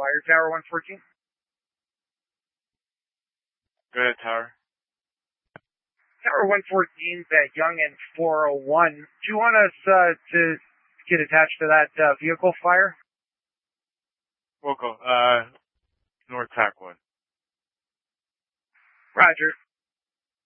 fire, Tower 114. Go ahead, Tower. Tower 114's at Young and 401. Do you want us to get attached to that vehicle fire? We'll go. North Tac 1. Roger.